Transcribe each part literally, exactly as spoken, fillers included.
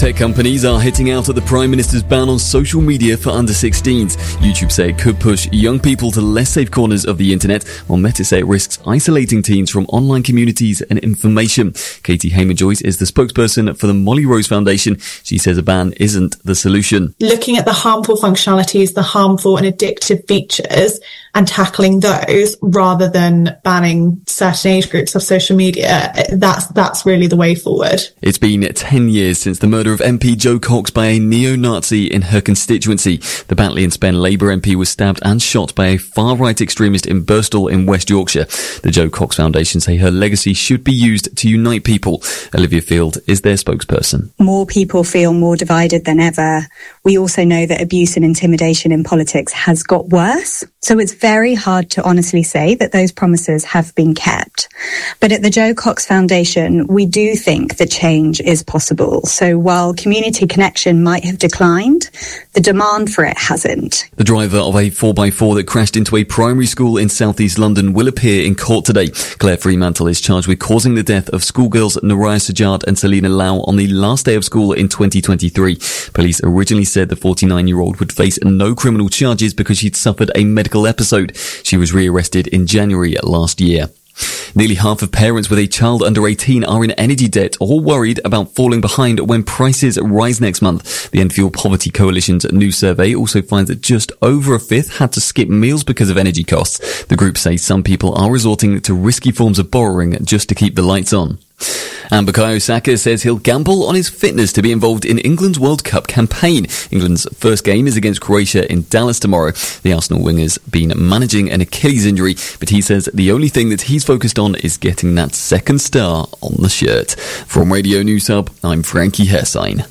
Tech companies are hitting out at the Prime Minister's ban on social media for under sixteens. YouTube say it could push young people to less safe corners of the internet, while Meta say it risks isolating teens from online communities and information. Katie Hayman-Joyce is the spokesperson for the Molly Rose Foundation. She says a ban isn't the solution. Looking at the harmful functionalities, the harmful and addictive features, and tackling those rather than banning certain age groups of social media, that's that's really the way forward. It's been ten years since the murder of M P Jo Cox by a neo-Nazi in her constituency. The Batley and Spen Labour M P was stabbed and shot by a far-right extremist in Birstall in West Yorkshire. The Jo Cox Foundation say her legacy should be used to unite people. Olivia Field is their spokesperson. More people feel more divided than ever. We also know that abuse and intimidation in politics has got worse. So it's very hard to honestly say that those promises have been kept. But at the Jo Cox Foundation, we do think that change is possible. So while community connection might have declined, the demand for it hasn't. The driver of a four by four that crashed into a primary school in southeast London will appear in court today. Claire Fremantle is charged with causing the death of schoolgirls Naraya Sajjad and Selina Lau on the last day of school in twenty twenty-three. Police originally said the forty-nine-year-old would face no criminal charges because she'd suffered a medical episode. She was rearrested in January last year. Nearly half of parents with a child under eighteen are in energy debt or worried about falling behind when prices rise next month. The End Fuel Poverty Coalition's new survey also finds that just over a fifth had to skip meals because of energy costs. The group says some people are resorting to risky forms of borrowing just to keep the lights on. And Bukayo Saka says he'll gamble on his fitness to be involved in England's World Cup campaign. England's first game is against Croatia in Dallas tomorrow. The Arsenal winger's been managing an Achilles injury, but he says the only thing that he's focused on is getting that second star on the shirt. From Radio News Hub, I'm Frankie Hersign.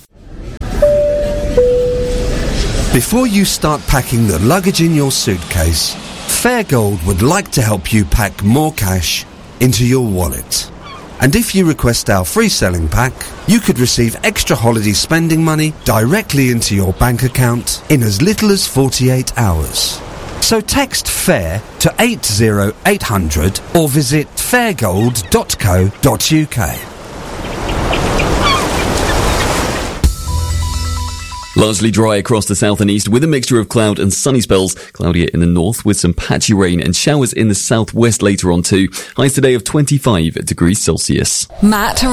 Before you start packing the luggage in your suitcase, Fairgold would like to help you pack more cash into your wallet. And if you request our free selling pack, you could receive extra holiday spending money directly into your bank account in as little as forty-eight hours. So text FAIR to eight zero eight hundred or visit fairgold dot co dot uk. Largely dry across the south and east with a mixture of cloud and sunny spells. Cloudier in the north with some patchy rain and showers in the southwest later on too. Highs today of twenty-five degrees Celsius. Matt